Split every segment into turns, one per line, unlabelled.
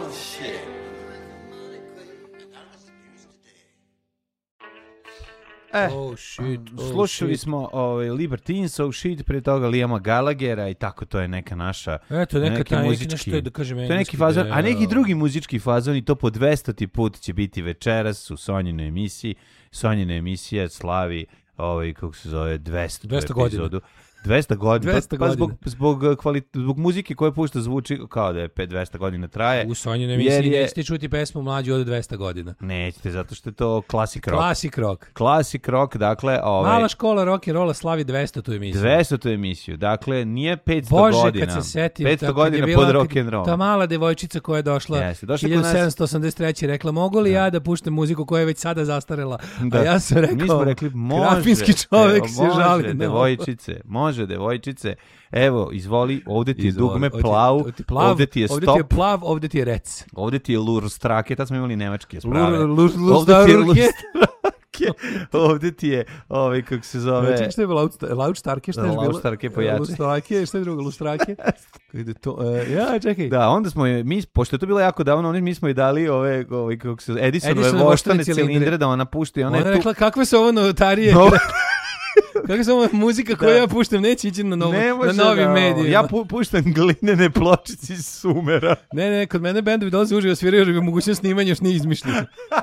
Slušali smo Libertines, Oh Shit, prije toga Liama Gallaghera i tako, to je neka naša,
eto,
neki muzički,
da kažem,
to je neki fazon, a neki drugi muzički fazon i to po 200. put će biti večeras u Sonjinoj emisiji. Sonjina emisija slavi, kako se zove, 200
godina.
200 godina.
200 godina.
Zbog muzike koja pušta zvuči kao da je 200 godina traje.
U Sonjinoj emisiji nećete čuti pesmu mlađu od 200 godina.
Nećete, zato što je to classic rock.
Classic
rock, dakle...
Mala škola rock'n'rolla slavi 200 tu emisiju.
200 tu emisiju, dakle nije 500
Bože,
godina.
Bože, kad se setim.
500 godina pod rock'n'roll.
Ta mala devojčica koja je došla 1783. rekla, mogu li ja da puštam muziku koja je već sada zastarela? Da. A ja sam rekao,
mi smo rekli,
krapinski čovek se žali.
Devojčice, evo, izvoli, ovdje ti je dugme plav, ovdje ti je stop.
Ovdje ti je plav, ovdje ti je rec.
Ovdje ti je lustrake, tad smo imali nemačke sprave.
Lustrake.
Ovdje ti je, kako se zove...
Čekaj, što je bilo Lautstarke, što je bilo?
Lautstarke pojače.
Lustrake, što je drugo, Lustrake? Čekaj.
Da, onda smo, pošto je to bilo jako davno, mi smo i dali kako se zove, Edisonove voštane cilindre da ona pušta i ona je tu...
Ona rekla, kakve su ovo notarije? Kako se ovo muzika koju ja puštam neće ići na novim medijima.
Ja puštam glinene pločice iz Sumera.
Ne, kod mene bendovi dolaze uživo sviraju, jer bi mogućnost snimanja još nije izmišljeno.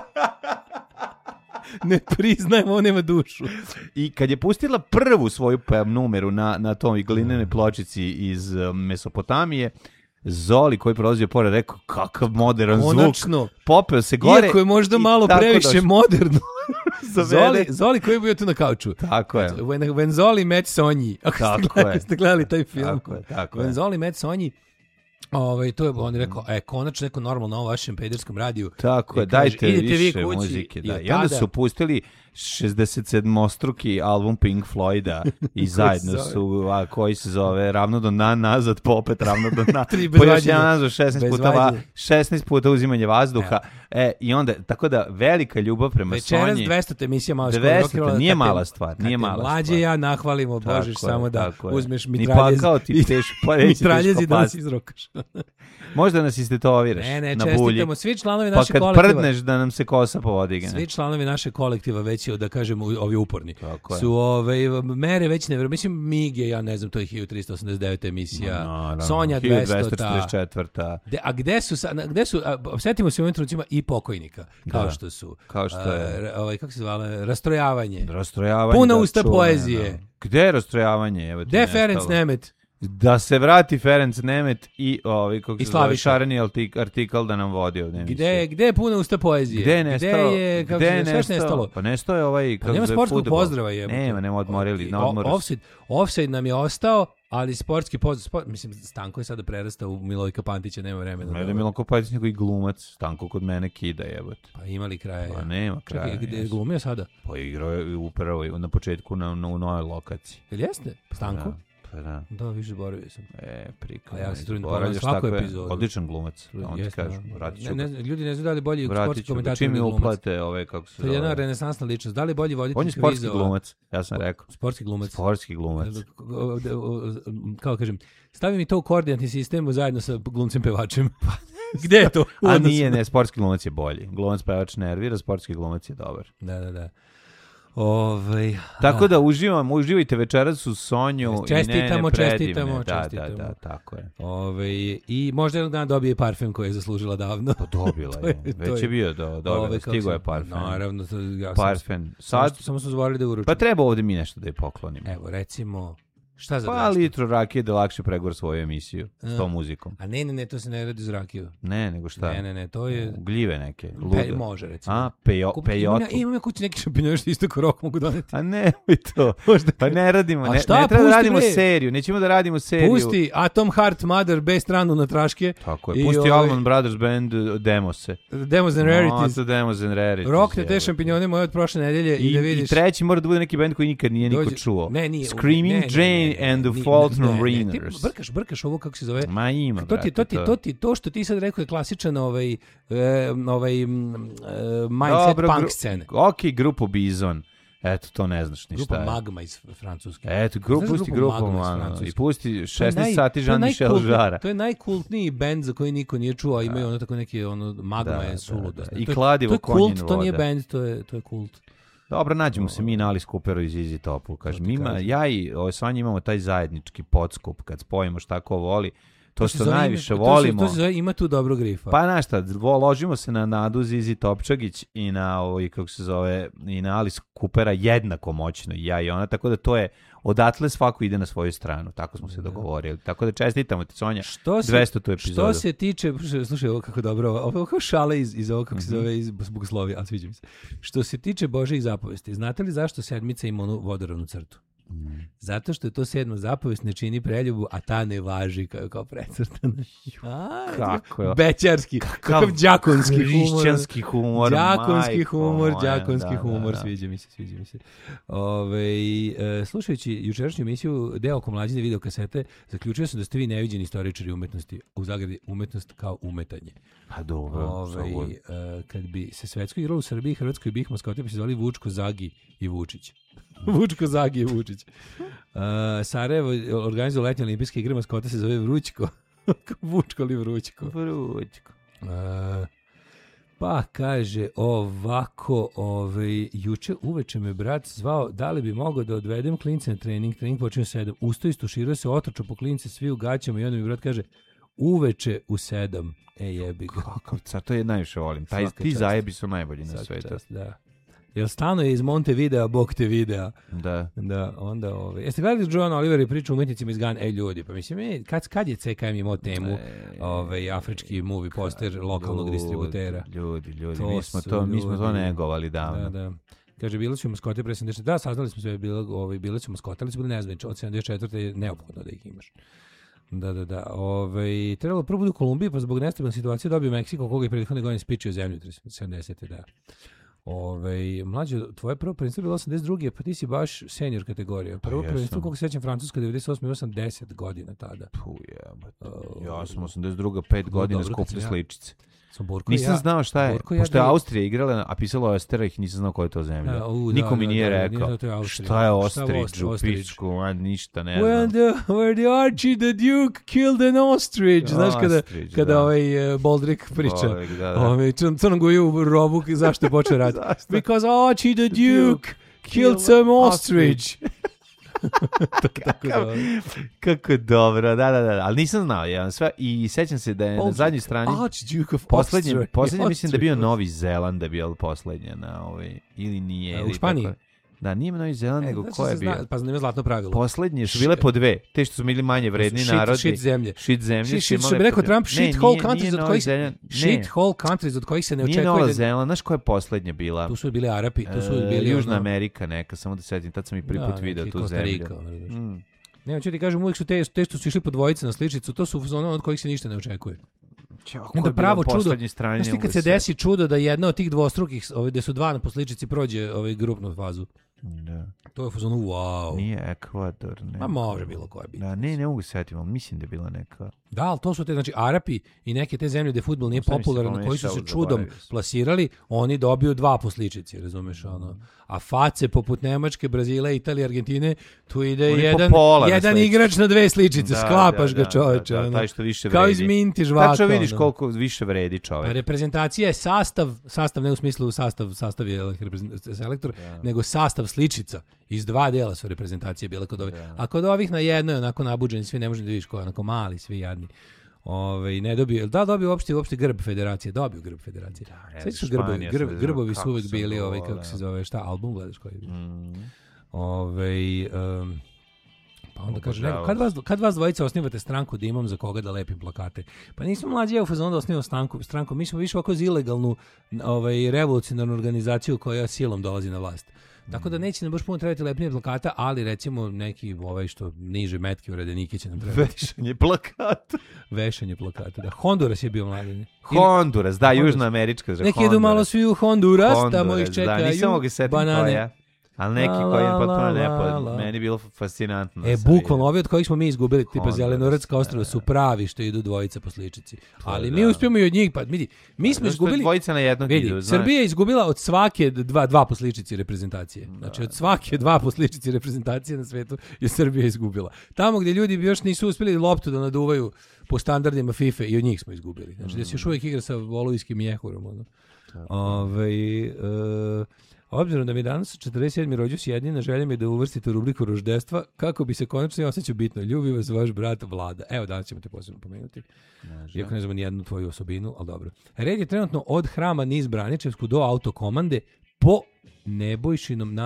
Ne priznajem, ovo nema dušu.
I kad je pustila prvu svoju numeru na tom glinene pločici iz Mesopotamije, Zoli koji prolazio pored rekao, kakav modern zvuk. Popeo se gore.
Iako je možda malo previše moderno. Zoli koji je bio tu na kauču.
Tako je.
When Zoli met Sonji. Ako ste gledali taj film.
Tako je.
When Zoli met Sonji. To je on rekao, konačno neko normalno na ovom vašem pederskom radiju.
Tako je, dajte više muzike. Da. I onda su pustili 67-struki album Pink Floyda i zajedno su, koji se zove Ravno do nazad, popet ravno do još jedan nazad, 16 puta uzimanje vazduha. I onda, tako da, velika ljubav prema Sonji.
Večeras 200 emisija malo skoro.
200, nije mala stvar.
Mlađe ja nahvalimo, Božiš, samo da uzmeš
mitraljez
i da nas izrokaš.
Možda nas istetoviraš na bulji.
Čestitamo, svi članovi naše kolektiva.
Pa kad prdneš da nam se kosa povodi.
Svi članovi naše kolektiva već, da kažemo, ovi uporni. Su mere već ne, mislim, Mige, ja ne znam, to je 1389. emisija, Sonja 200. A gde su, setimo se u ovim trenucima i pokojnika, kao što je, kako se zvala, Rastrojavanje. Puna usta poezije.
Gde je Rastrojavanje?
Gde je Ferenc Nemet?
Da se vrati Ferenc Nemet i kako se zove šareni artikal da nam vodi ovdje.
Gde je puna usta poezije?
Gde je nestalo?
Gde je nestalo?
Pa nestao je
nema sportskog pozdrava.
Nema odmorili.
Offside nam je ostao, ali sportski pozdrav, mislim, Stanko je sada prerastao u Milojka Pantića, nema vremena.
Ne je Milojko Pantić nego i glumac, Stanko kod mene kida jebote.
Pa ima li kraja?
Pa nema kraja.
Čekaj, gde je glumio sada?
Pa igrao je upravo na početku u novoj lokaciji.
Jel jeste? Stanko? Da, više boravio sam.
Prikladno.
Ja se trudim da pogledam svaku epizodu.
Odličan glumac. On ti kaže, vratit ću ga.
Ljudi ne znaju da li bolji sportski komentator
čim mi uplate kako se
zove. To je jedna renesansna ličnost. Da li bolji voditelj kvizova?
On je sportski glumac, ja sam rekao.
Sportski glumac. Kako kažem, stavi mi to u koordinatni sistem zajedno sa glumcem pevačem. Gde je to?
A nije, sportski glumac je bolji. Glumac pevač nervira, sportski glumac je dobar.
Da.
Tako da uživajte večeras u Sonju.
Čestitamo.
Da, tako je.
I možda jednog dana dobije parfem koji je zaslužila davno.
Pa dobila je. Već je bio dobila. Stigo je parfem.
Naravno.
Parfem.
Samo smo zvorili da uručimo.
Pa treba ovdje mi nešto da je poklonimo.
Evo, recimo... Šta za
pa litru rakije da lakše pregor svoju emisiju s tom muzikom.
A ne, to se ne radi uz rakiju.
Ne, nego šta?
Ne, to je...
Gljive neke,
može, recimo.
A, pejotu.
Imam ja kući neki šampinjoni što isto korok mogu doneti.
A ne, to. Pa ne radimo, ne treba da radimo seriju, nećemo da radimo seriju.
Pusti Atom Heart Mother bez stranu na traške.
Tako je, pusti Allman Brothers Band Demose.
Demos and Rarities.
Demos and Rarities.
Rokne te šampinjone moje od prošle nedelje i da vidiš.
I treći mora da bude neki band koji nikad nije niko čuo. Screaming Jane and the Fulton Rainers.
Brkaš ovo kako se zove.
Ma ima,
to što ti sad rekao je klasičan mindset punk scene.
Ok, grupu Bizon. Eto, to ne znaš ni šta je.
Grupa Magma iz Francuske.
Eto, pusti grupu Magma. I pusti 16 sati Jean-Michel Jarre.
To je najkultniji bend za koji niko nije čuo, a imaju ono tako neki, Magma je suludo.
I kladivo konjin voda.
To nije bend, to je kult.
Dobro, nađemo se mi na Alice Cooperu iz Easy Topu. Kažem, ja i Sanja imamo taj zajednički podskup kad spojimo šta ko voli. To što najviše volimo.
To se zove, ima tu dobrog grifa.
Pa znaš šta, ložimo se na Nadu Zizi Topčagić i na kako se zove, i na Alice Coopera jednako moćno, ja i ona, tako da to je, odatle svako ide na svoju stranu, tako smo se dogovorili. Tako da čestitamo ti, Sonja, 200 tu epizodu.
Što se tiče, slušaj, ovo kako dobro, ovo kao šale iz ovo kako se zove, iz bogoslovija, ali sviđa mi se. Što se tiče Božjih zapovesti, znate li zašto sedmica ima onu vodoravnu crtu? Zato što je to 7. zapovest, ne čini preljubu, a ta ne važi kao precrtana.
Kako je?
Bećarski, kakav đakonski humor.
Hrišćanski humor.
Đakonski humor, sviđa mi se. Slušajući jučerašnju emisiju Deo oko mlađine videokasete, zaključio sam da ste vi neviđeni istoričari umetnosti, u zagradi umetnost kao umetanje.
Pa dobro.
Kad bi se svetsko igralo u Srbiji, Hrvatskoj bih maskote bi se zvali Vučko, Zagi i Vučić. Vučko, Zagi i Vučić. Sarajevo organizuje letnje olimpijske igre, maskota se zove Vrućko. Vučko ili Vrućko?
Vrućko.
Pa kaže ovako, juče uveče me brat zvao da li bi mogao da odvedem klince na trening počeo 7. Usto istuširao se, otrčao po klince svi u gaćama i onda mi brat kaže uveče u 7. Jebi ga.
Kakav car, to je najviše volim. Ti zajebi su najbolji na svetu.
Da. Jel stano je iz Montevidea, Bog te videa.
Da,
onda jeste gledali John Oliver i priču umetnicima iz Ghana? Ljudi, pa mislim, kad je CKM imao temu afrički movie poster lokalnog distributera?
Ljudi, mi smo to negovali davno.
Da. Kaže, bile su maskote pre 70. Da, saznali smo sve, bile su maskote, ali su bili nezvanični. Od 74. je neophodno da ih imaš. Da. Trebalo prvo budu u Kolumbiji, pa zbog nestabilne situacije dobio Meksiko, koga je prethodne godine spičio zemlju 70. Da. Mlađe, tvoje prvo prvenstvo je bilo 82. Pa ti si baš senior kategorija. Prvo prvenstvo, koliko se sjećam, Francuska 98. Imao sam 10 godina tada.
Ja sam 82. 5 godina skupne sličice. Nisam znao šta je, pošto je Austrija igrala, a pisalo je Osterreich, nisam znao koja je to zemlja. Niko mi nije rekao. Šta je Ostrich, pičku, ništa ne znam.
Where the Archie the Duke killed an ostrich. Znaš kada Baldrick priča. Crnom Guju u robu, zašto je počeo rad? Because Archie the Duke killed some ostrich.
Kako je dobro, da, ali nisam znao i sećam se da je na zadnjoj strani poslednje mislim da je bio Novi Zeland, da je bio poslednje na ili nije.
U Španiji?
Da, nije Novi Zeland, nego ko je bio?
Pa nema zlatno pravilo.
Poslednje su bile po dve, te što su bili manje vredni narodi.
Shit zemlje.
Što
bi rekao Trump, shit hole countries od kojih se ne očekuje.
Nije Nova Zeland, znaš koja je poslednja bila?
Tu su bili Arapi, tu su bili
Južna Amerika neka, samo da setim, tad sam i prvi put video tu zemlju.
Ne, hoću ti kažem, uvijek su te što su išli po dvojice na sličicu, to su ono od kojih se ništa ne očekuje. Onda pravo čudo, znaš ti kad se desi čudo da jedna od tih dvostrukih, gde su dva na posličici prođe grupnu fazu.
Da.
To je fazonu, wow.
Nije Ekvador.
Ma može bilo koja biti.
Da, ne mogu setiti, mislim da je bila neka.
Da, ali to su te, znači, Arapi i neke te zemlje gde fudbal nije popularan, koji su se čudom plasirali, oni dobiju dva posličici, razumeš, ono. A face poput Nemačke, Brazila, Italije, Argentine, tu ide jedan igrač na dve sličice, sklapaš ga čoveče.
Da, taj što više vredi.
Kao izminti žvaka.
Tačno vidiš koliko više vredi čovek.
Reprezentacija je sastav ne u smislu sastav je selektor, nego sastav sličica. Iz dva dela su reprezentacije bile kod ovih. A kod ovih na jednoj onako nabuđeni, svi ne možeš da vidiš ko, onako mali, svi jadni. Ne dobio, dobio uopšte grb federacije, dobio grb federacije. Sve su grbovi su uvek bili, kako se zove, šta, album gledaš koji je bio. Pa onda kaže, kad vas dvojica osnivate stranku da imam za koga da lepim plakate? Pa nismo mlađi u fazonu da osnivamo stranku, mi smo više ovako za ilegalnu revolucionarnu organizaciju koja silom dolazi na vlast. Tako da neće nam baš puno trebati lepljenje plakata, ali recimo neki što niže metke u redenike će nam trebati. Vešanje plakata, da. Honduras je bio mladine.
Južnoamerička.
Neki idu malo svi u Honduras, tamo ih čekaju
nisam mogu setiti koja. Ali neki koji je potpuno nepod, meni bilo fascinantno.
Bukvalno, ovi od kojih smo mi izgubili, tipa Zelenoradska ostrva su pravi što idu dvojica po sličici. Ali mi uspijemo i od njih, pa vidi, mi smo izgubili...
Dvojica na jednog idu, znaš.
Srbija je izgubila od svake dva po sličici reprezentacije. Znači, od svake dva po sličici reprezentacije na svetu je Srbija izgubila. Tamo gdje ljudi još nisu uspjeli loptu da naduvaju po standardima FIFA i od njih smo izgubili. Znači, da se još uvijek igra sa volujskim mjehurom, ono. Obzirom da mi danas 47. rođus jedina želja mi da uvrstite u rubriku roždestva, kako bi se konačno osjećao bitno. Ljubi vas vaš brat Vlada. Evo, danas ćemo te posebno pomenuti. Iako ne znamo nijednu tvoju osobinu, ali dobro. Red je trenutno od Hrama niz Braničevsku do autokomande po Nebojšinom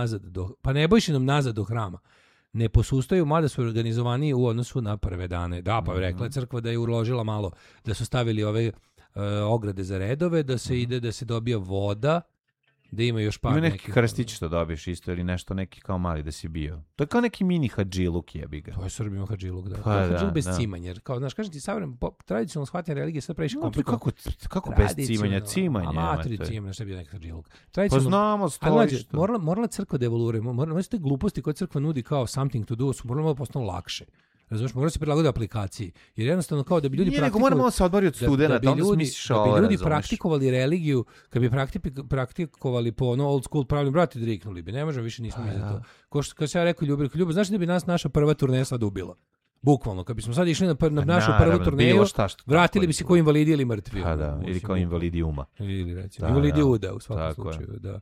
nazad do Hrama. Ne posustaju, mada su organizovaniji u odnosu na prve dane. Da, pa rekla je crkva da je uložila malo, da su stavili ove ograde za redove, da se ide, da se dobija voda, da ima još par nekih...
neki krstić što dobiješ isto ili nešto neki kao mali da si bio. To je kao neki mini hadžiluk jebi ga.
To je Srbima hadžiluk, da. Pa, hadžiluk bez cimanja. Jer kao, znaš, kažem ti, tradicionalno shvatanje religije sad previše komplikovano.
Kako bez cimanja? Cimanje.
Amatri cimanja, šta bi neki hadžiluk.
Pa znamo, stoji
što. Morala crkva da evoluira. Morala te gluposti koje crkva nudi kao something to do su morala postanu lakše. Razumiješ, mora se prilagoditi aplikaciji. Jer jednostavno kao da bi ljudi
moramo se odmoriti od studenata, onda smisliš ovo,
da bi ljudi praktikovali religiju, kad bi praktikovali po ono old school pravilima, brate, driknuli bi. Ne možemo više, nismo mi za to. Kao što ja rekao Ljubo, znaš da bi nas naša prva turneja sad ubila? Bukvalno, kad bismo sad išli na našu prvu turneju, vratili bi se kao invalidi ili mrtvi.
Pa da, ili kao invalidi uma.
Ili recimo, invalidi uda u svakom slučaju, da.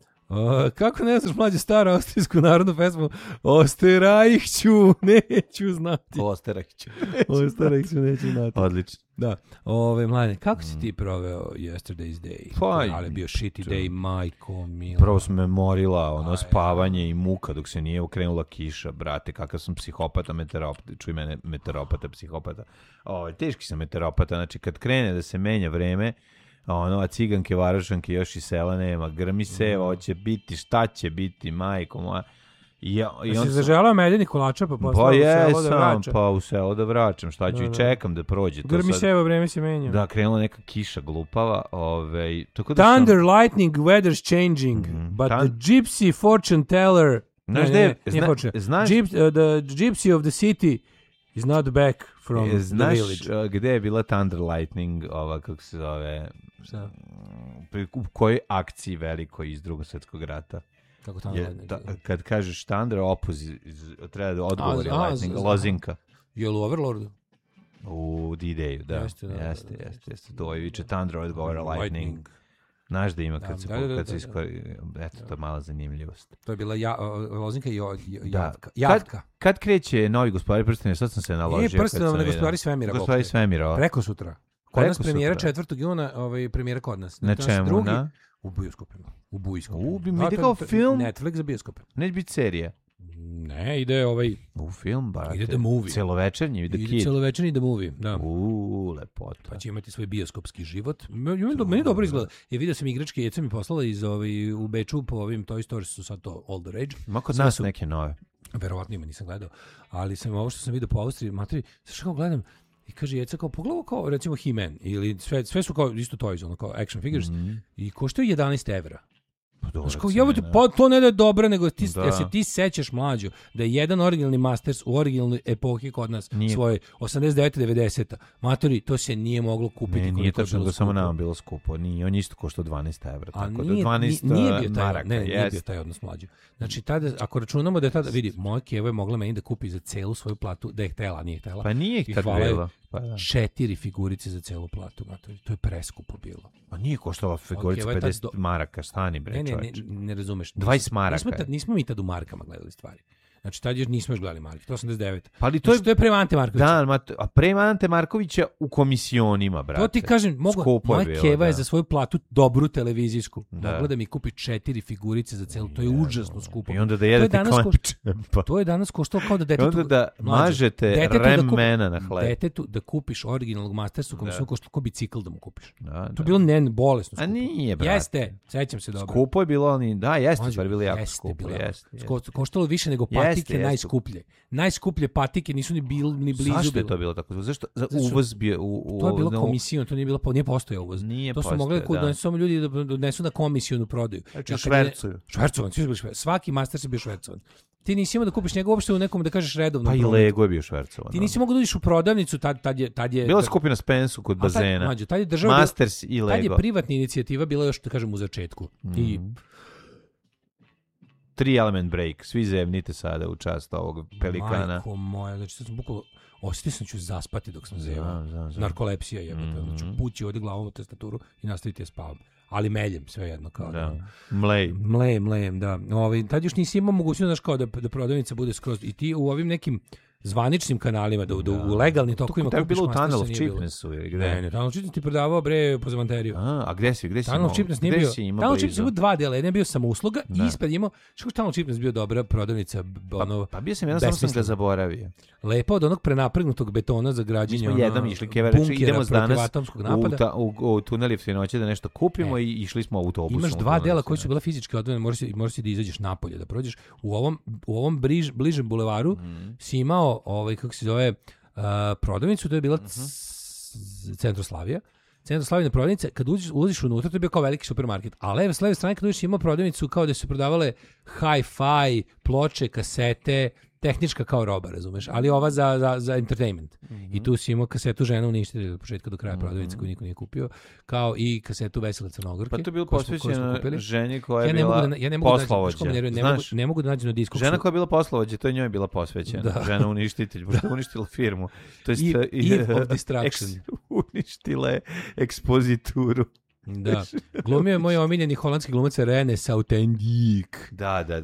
Kako ne znaš mlađe staru austrijsku narodnu pesmu Osterajhću, neću znati.
Osterajhću,
neću znati.
Odlično.
Da, mladen, kako si ti proveo yesterday's day? Ali bio shitty day, majko mila.
Prvo sam me morila, spavanje i muka dok se nije okrenula kiša, brate, kakav sam psihopata, čuj mene, meteoropata, psihopata. Teški sam meteoropata, znači kad krene da se menja vreme, a ciganke, varošanke, još i sela nema, grmi se, hoće biti, šta će biti, majko moja.
Si zaželao medeni kolača pa poslao u selo da vraćam?
Pa u selo da vraćam, šta ću i čekam da prođe.
Grmi se, evo vreme se menja.
Da, krenula neka kiša glupava.
Thunder, lightning, weather's changing, but the gypsy fortune teller, the gypsy of the city is not back from the village.
Znaš gde je bila Thunder Lightning, kako se zove, u kojoj akciji velikoj iz Drugog svjetskog rata?
Kako Thunder Lightning?
Kad kažeš Thunder, treba da odgovori Lightning, lozinka.
Je li u Overlordu?
U D-Dayu, da. Jeste. To je viče Thunder, odgovara Lightning. Znaš da ima kad se iskori... Eto, to je mala zanimljivost.
To je bila lozinka i javka.
Kad kreće novi Gospodari prstenova, sad sam se naložio.
Prstenova na Gospodari svemira.
Gospodari svemira.
Preko sutra. Kod nas premijera 4. juna, premijera kod nas.
Na čemu, na?
U bioskopima. U
ide kao film?
Netflix za bioskope.
Neće biti serija.
Ne, ide
u film, brate.
Ide The Movie.
Celovečernji, The Kid.
Ide celovečernji The Movie, da.
Lepota.
Pa će imati svoj bioskopski život. Meni dobro izgleda. Vidio sam igračke, Jeca mi poslala u Beču po ovim Toy Stories su sad to all the rage.
Ima kod nas neke nove.
Verovatno ima, nisam gledao. Ali sam ovo što sam vidio po Austriji, materi, znaš kako gledam, i kaže Jeca kao, pogledao kao recimo He-Man, ili sve su kao isto toys, kao action figures, i koštaju 11 evra. Pa to ne da je dobro, nego ti sećaš mlađu da je jedan originalni Masters u originalnoj epohi kod nas svoje 89-90. Matori, to se nije moglo kupiti.
Nije tačno da samo nama bilo skupo. Nije, on isto koštao 12 evra.
A nije bio taj odnos mlađu. Znači, tada, ako računamo da je tada, vidi, moja Keva je mogla meni da kupi za celu svoju platu, da je htela, nije htela.
Pa nije ih tad bilo.
4 figurice za celu platu, matori. To je preskupo bilo.
Pa nije koštala figurica 50 maraka, stani bre.
Ne razumeš.
20 maraka.
Nismo mi tad u markama gledali stvari. Znači, tad još nismo još gledali marke. To 89.
Pa to je
prema Ante Markovića.
Da, a prema Ante Markovića u komisionima, brate.
To ti kažem, moja Keva je za svoju platu dobru televizijsku. Mogla da mi kupi 4 figurice za celu. To je užasno skupo.
I onda da jedete klančem.
To je danas koštalo kao da detetu...
I onda da mažete remena na hleb.
Detetu da kupiš originalnog Mastersu, komisiju koštalo kao bicikl da mu kupiš. To je bilo bolesno skupo.
A nije, brate.
Jeste, sećam se dobro.
Skupo je bilo, ali da, jeste, stvar bilo jako skupo.
Koštalo više nego pare patike najskuplje. Najskuplje patike nisu ni blizu.
Zašto je to bilo tako? Zašto uvoz bio
to je bilo komisijno, to nije postojao uvoz. To su mogli da samo ljudi da donesu na komisijonu prodaju. Švercovan, svaki master se bio švercovan. Ti nisi imao da kupiš njega uopšte u nekom, da kažeš, redovnom.
Pa i Lego je bio švercovan.
Ti nisi mogao da uđeš u prodavnicu, tad je
bila skupina Spensu kod bazena.
Tad je država
Masters i Lego.
Tad je privatna inicijativa bila još, da kažem, u začetku. I
3 Element Break, svi zevnite sada u čast ovog pelikana.
Majko moja, znači sad sam bukvalo, osjetio sam ću zaspati dok sam zevao. Narkolepsija jebate, znači pući ovdje glavom u tastaturu i nastaviti je spavam. Ali meljem, sve jedno kao
da. Mlejem,
da. Tad još nisi imao mogućnost, znaš, kao da prodavnica bude skroz, i ti u ovim nekim zvaničnim kanalima, da u legalnim tokovima kupiš
bilo u Tunnel of Cheapnessu ili gde?
Ne, Tunnel of Cheapness ti prodavao bre po zavanteriju.
A gde si
Tunnel of Cheapness nije bio. Tunnel of Cheapness je bio 2 dela, jedan je bio samousluga i ispred imao, što Tunnel of Cheapness bio dobra prodavnica, ono.
Pa bio sam, jedan sam ga zaboravio.
Lepo od onog prenapregnutog betona za građenje.
Mi smo jednom išli, Keva reče, idemo danas u tunel Jeftinoće da nešto kupimo i išli smo autobusom.
Imaš 2 dela koji su bila fizički odvojena, moraš da izađeš napolje, da prođeš. U ovom bližem bulevaru si imao kako se zove prodavnicu, to je bila Centroslavija. Centroslavijna prodavnica, kad ulaziš unutra, to je bio kao veliki supermarket. A s leve strane kad uđeš imao prodavnicu kao da su prodavale hi-fi, ploče, kasete, tehnička kao roba, razumeš, ali ova za entertainment. I tu si imao kasetu Žena uništitelj od početka do kraja prodavnice koju niko nije kupio, kao i kasetu Vesele Crnogorke.
Pa to je bilo posvećeno ženi koja je bila poslovođa.
Ne mogu da nađem na disku.
Žena koja je bila poslovođa, to je njoj bila posvećena. Žena uništitelj, pošto je uništila firmu. To je
Eve of Destruction.
Uništile ekspozituru.
Da. Glumio je moj omiljeni holandski glumac Rene Sautendijk.
Da.